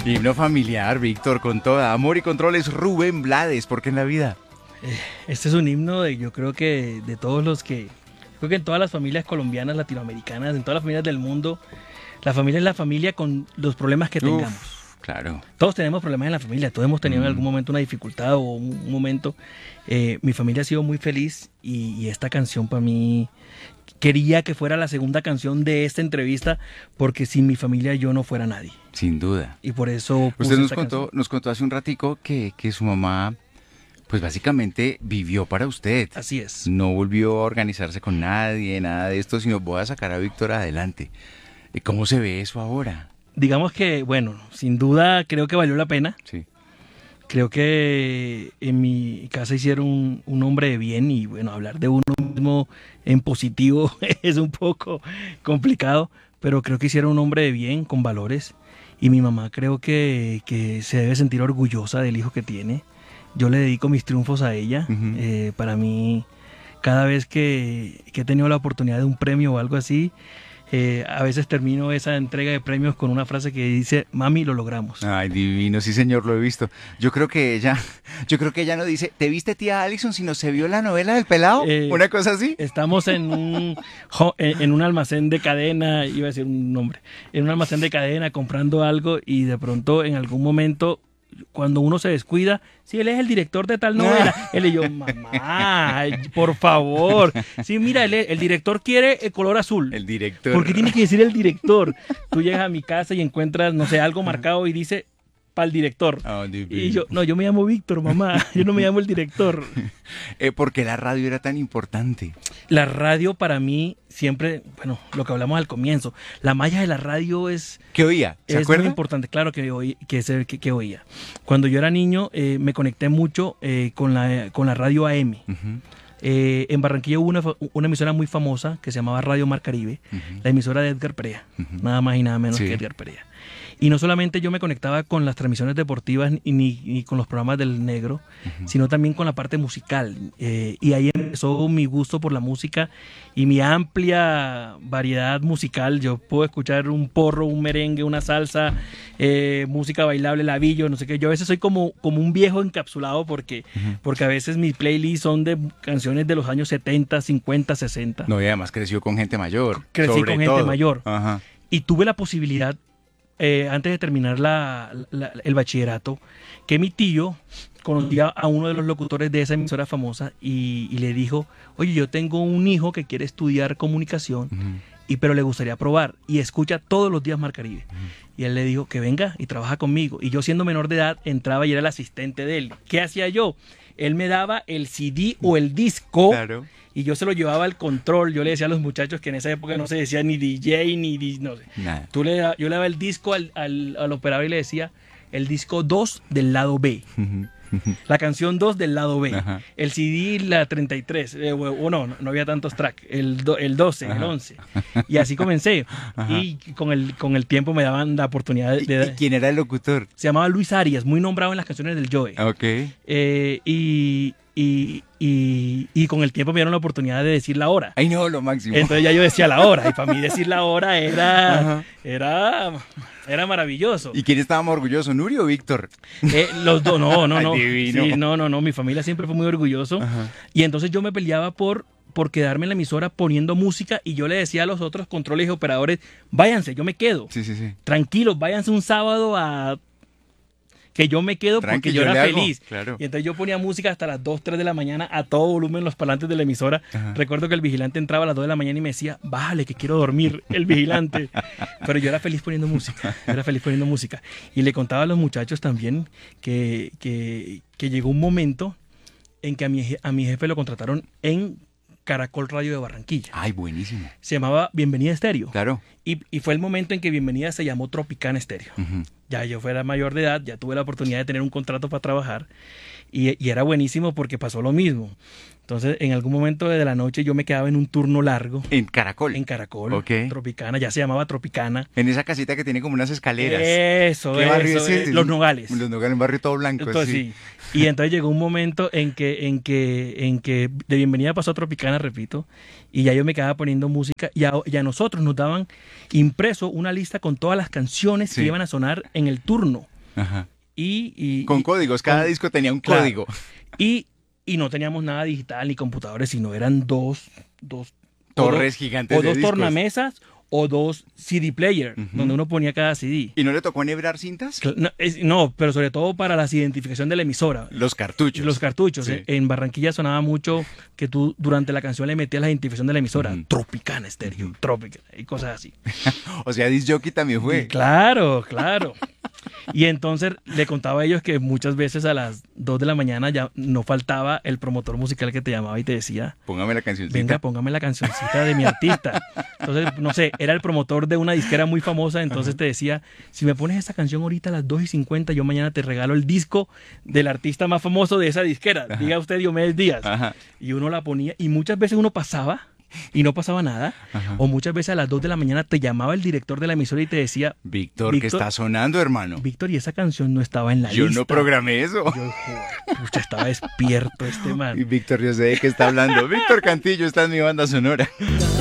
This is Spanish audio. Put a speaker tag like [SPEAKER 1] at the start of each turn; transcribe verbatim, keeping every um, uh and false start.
[SPEAKER 1] Himno familiar, Víctor, con toda amor y controles, Rubén Blades, ¿por qué en la vida?
[SPEAKER 2] Eh, este es un himno de, yo creo que de todos los que, creo que en todas las familias colombianas, latinoamericanas, en todas las familias del mundo, la familia es la familia con los problemas que tengamos.
[SPEAKER 1] Uf, claro.
[SPEAKER 2] Todos tenemos problemas en la familia, todos hemos tenido
[SPEAKER 1] Mm.
[SPEAKER 2] en algún momento una dificultad o un, un momento. Eh, mi familia ha sido muy feliz y, y esta canción para mí, quería que fuera la segunda canción de esta entrevista porque sin mi familia yo no fuera nadie.
[SPEAKER 1] Sin duda.
[SPEAKER 2] Y por eso puse
[SPEAKER 1] Usted nos
[SPEAKER 2] esta
[SPEAKER 1] contó,
[SPEAKER 2] canción.
[SPEAKER 1] nos contó hace un ratico que, que su mamá, pues básicamente vivió para usted.
[SPEAKER 2] Así es.
[SPEAKER 1] No volvió a organizarse con nadie, nada de esto, sino voy a sacar a Víctor adelante. ¿Y cómo se ve eso ahora?
[SPEAKER 2] Digamos que, bueno, sin duda creo que valió la pena.
[SPEAKER 1] Sí.
[SPEAKER 2] Creo que en mi casa hicieron un, un hombre de bien y bueno, hablar de uno mismo en positivo es un poco complicado, pero creo que hicieron un hombre de bien, con valores, y mi mamá creo que, que se debe sentir orgullosa del hijo que tiene. Yo le dedico mis triunfos a ella.
[SPEAKER 1] Ujú.
[SPEAKER 2] Eh, para mí, cada vez que, que he tenido la oportunidad de un premio o algo así, eh, a veces termino esa entrega de premios con una frase que dice, mami, lo logramos.
[SPEAKER 1] Ay, divino, sí señor, lo he visto. Yo creo que ella, yo creo que ella no dice, ¿te viste tía Alison si no se vio la novela del pelado?
[SPEAKER 2] Eh,
[SPEAKER 1] Una cosa así.
[SPEAKER 2] Estamos en un, jo- en en un almacén de cadena, iba a decir un nombre, en un almacén de cadena comprando algo y de pronto en algún momento, cuando uno se descuida, si él es el director de tal novela, él y yo, mamá, ay, por favor, sí, mira, él es- el director quiere el color azul.
[SPEAKER 1] El director.
[SPEAKER 2] ¿Por qué tiene que decir el director? Tú llegas a mi casa y encuentras, no sé, algo marcado y dice para el director.
[SPEAKER 1] Ah, divino.
[SPEAKER 2] Y yo, no, yo me llamo Víctor, mamá, yo no me llamo el director.
[SPEAKER 1] Eh, ¿por qué la radio era tan importante?
[SPEAKER 2] La radio para mí siempre, bueno, lo que hablamos al comienzo, la malla de la radio es,
[SPEAKER 1] ¿Qué oía? ¿Se
[SPEAKER 2] es
[SPEAKER 1] acuerda?
[SPEAKER 2] muy importante, claro que, oí, que, se- que, que oía. Cuando yo era niño eh, me conecté mucho eh, con, la, con la radio A M.
[SPEAKER 1] Ujú,
[SPEAKER 2] Eh, en Barranquilla hubo una, fa- una emisora muy famosa que se llamaba Radio Mar Caribe,
[SPEAKER 1] ujú.
[SPEAKER 2] la emisora de Edgar Perea,
[SPEAKER 1] Ujú.
[SPEAKER 2] nada más y nada menos
[SPEAKER 1] Sí.
[SPEAKER 2] que Edgar Perea. Y no solamente yo me conectaba con las transmisiones deportivas ni, ni con los programas del negro, sino también con la parte musical. Eh, y ahí empezó mi gusto por la música y mi amplia variedad musical. Yo puedo escuchar un porro, un merengue, una salsa, eh, música bailable, labillo, no sé qué. Yo a veces soy como, como un viejo encapsulado porque, porque a veces mis playlists son de canciones de los años setenta, cincuenta, sesenta.
[SPEAKER 1] No, y además creció con gente mayor.
[SPEAKER 2] Crecí
[SPEAKER 1] sobre
[SPEAKER 2] con gente
[SPEAKER 1] todo.
[SPEAKER 2] mayor.
[SPEAKER 1] Ajá.
[SPEAKER 2] Y tuve la posibilidad, eh, antes de terminar la- la- el bachillerato, que mi tío conocía a uno de los locutores de esa emisora famosa y, y le dijo, oye, yo tengo un hijo que quiere estudiar comunicación,
[SPEAKER 1] Ujú.
[SPEAKER 2] y pero le gustaría probar y escucha todos los días Mar Caribe. Y él le dijo que venga y trabaja conmigo. Y yo siendo menor de edad entraba y era el asistente de él. ¿Qué hacía yo? Él me daba el C D o el disco.
[SPEAKER 1] Claro.
[SPEAKER 2] Y yo se lo llevaba al control. Yo le decía a los muchachos que en esa época no se decía ni D J ni di- no sé.
[SPEAKER 1] Nada.
[SPEAKER 2] Tú le, da- yo le daba el disco al, al, al operador y le decía el disco dos del lado B.
[SPEAKER 1] Ujú, ujú.
[SPEAKER 2] La canción dos del lado B.
[SPEAKER 1] Ajá.
[SPEAKER 2] El C D, la treinta y tres. Eh, o, o no, no había tantos tracks. El, do- el doce, el
[SPEAKER 1] Ajá.
[SPEAKER 2] once. Y así comencé.
[SPEAKER 1] Ajá.
[SPEAKER 2] Y con el, con el tiempo me daban la oportunidad de...
[SPEAKER 1] ¿Y,
[SPEAKER 2] de-
[SPEAKER 1] y quién era el locutor?
[SPEAKER 2] se llamaba Luis Arias, muy nombrado en las canciones del Joe.
[SPEAKER 1] Ok.
[SPEAKER 2] Eh, y, y, y, y con el tiempo me dieron la oportunidad de decir la hora.
[SPEAKER 1] Ay, no, lo máximo.
[SPEAKER 2] Entonces ya yo decía la hora, y para mí decir la hora era,
[SPEAKER 1] Ajá.
[SPEAKER 2] era, era maravilloso.
[SPEAKER 1] ¿Y quién estaba más orgulloso, Nuri o Víctor?
[SPEAKER 2] Eh, los dos, no, no, no.
[SPEAKER 1] Divino.
[SPEAKER 2] Sí, no, no, no. Mi familia siempre fue muy orgulloso.
[SPEAKER 1] Ajá.
[SPEAKER 2] Y entonces yo me peleaba por, por quedarme en la emisora poniendo música y yo le decía a los otros controles y operadores, váyanse, yo me quedo.
[SPEAKER 1] Sí, sí, sí.
[SPEAKER 2] Tranquilos, váyanse un sábado a... que yo me quedo
[SPEAKER 1] Tranqui,
[SPEAKER 2] porque yo,
[SPEAKER 1] yo
[SPEAKER 2] era
[SPEAKER 1] le hago,
[SPEAKER 2] feliz.
[SPEAKER 1] claro.
[SPEAKER 2] Y entonces yo ponía música hasta las dos, tres de la mañana a todo volumen en los parlantes de la emisora.
[SPEAKER 1] Ajá.
[SPEAKER 2] Recuerdo que el vigilante entraba a las dos de la mañana y me decía, bájale que quiero dormir, el vigilante. Pero yo era feliz poniendo música, yo era feliz poniendo música. Y le contaba a los muchachos también que, que, que llegó un momento en que a mi, je- a mi jefe lo contrataron en Caracol Radio de Barranquilla.
[SPEAKER 1] Ay, buenísimo.
[SPEAKER 2] Se llamaba Bienvenida Estéreo.
[SPEAKER 1] Claro.
[SPEAKER 2] Y, y fue el momento en que Bienvenida se llamó Tropicana Estéreo.
[SPEAKER 1] Ujú.
[SPEAKER 2] Ya yo fuera mayor de edad, ya tuve la oportunidad de tener un contrato para trabajar y, y era buenísimo porque pasó lo mismo. Entonces, en algún momento de la noche yo me quedaba en un turno largo
[SPEAKER 1] En Caracol.
[SPEAKER 2] en Caracol,
[SPEAKER 1] Ok.
[SPEAKER 2] Tropicana, ya se llamaba Tropicana.
[SPEAKER 1] En esa casita que tiene como unas escaleras.
[SPEAKER 2] Eso,
[SPEAKER 1] ¿Qué barrio
[SPEAKER 2] eso,
[SPEAKER 1] es ese?
[SPEAKER 2] eh, Los Nogales.
[SPEAKER 1] Los Nogales, un barrio todo blanco.
[SPEAKER 2] Entonces,
[SPEAKER 1] sí.
[SPEAKER 2] sí. Y entonces llegó un momento en que, en que, en que de Bienvenida pasó a Tropicana, repito, y ya yo me quedaba poniendo música y a, y a nosotros nos daban impreso una lista con todas las canciones
[SPEAKER 1] Sí.
[SPEAKER 2] que iban a sonar en el turno.
[SPEAKER 1] Ajá.
[SPEAKER 2] Y, y-
[SPEAKER 1] Con
[SPEAKER 2] y-
[SPEAKER 1] códigos, cada
[SPEAKER 2] con-
[SPEAKER 1] disco tenía un
[SPEAKER 2] claro.
[SPEAKER 1] código.
[SPEAKER 2] Y, y no teníamos nada digital ni computadores, sino eran dos, dos o
[SPEAKER 1] Torres
[SPEAKER 2] dos-
[SPEAKER 1] gigantes
[SPEAKER 2] o
[SPEAKER 1] de
[SPEAKER 2] dos
[SPEAKER 1] discos.
[SPEAKER 2] tornamesas o dos C D player,
[SPEAKER 1] Ujú.
[SPEAKER 2] donde uno ponía cada C D.
[SPEAKER 1] ¿Y no le tocó enhebrar cintas?
[SPEAKER 2] Cl- No, es- no, pero sobre todo para la identificación de la emisora.
[SPEAKER 1] Los cartuchos.
[SPEAKER 2] Los cartuchos.
[SPEAKER 1] Sí.
[SPEAKER 2] eh, En Barranquilla sonaba mucho que tú durante la canción le metías la identificación de la emisora.
[SPEAKER 1] Ujú.
[SPEAKER 2] Tropicana Estéreo,
[SPEAKER 1] Ujú.
[SPEAKER 2] Tropicana, y cosas así.
[SPEAKER 1] O sea, disc jockey también fue.
[SPEAKER 2] Claro, claro. Y entonces le contaba a ellos que muchas veces a las dos de la mañana ya no faltaba el promotor musical que te llamaba y te decía,
[SPEAKER 1] Póngame la cancioncita.
[SPEAKER 2] venga, póngame la cancioncita de mi artista. Entonces, no sé, era el promotor de una disquera muy famosa, entonces te decía, si me pones esta canción ahorita a las dos y cincuenta, yo mañana te regalo el disco del artista más famoso de esa disquera.
[SPEAKER 1] Ajá.
[SPEAKER 2] Diga usted Diomedes Díaz.
[SPEAKER 1] Ajá.
[SPEAKER 2] Y uno la ponía, y muchas veces uno pasaba y no pasaba nada,
[SPEAKER 1] Ajá.
[SPEAKER 2] o muchas veces a las dos de la mañana te llamaba el director de la emisora y te decía,
[SPEAKER 1] Víctor, ¿qué
[SPEAKER 2] Víctor-
[SPEAKER 1] está sonando, hermano?
[SPEAKER 2] Víctor, y esa canción no estaba en la
[SPEAKER 1] Yo
[SPEAKER 2] lista.
[SPEAKER 1] no programé eso.
[SPEAKER 2] Yo, joder, pucha, estaba despierto este
[SPEAKER 1] Y
[SPEAKER 2] man.
[SPEAKER 1] Víctor, yo sé de qué está hablando. Víctor Cantillo está en mi banda sonora.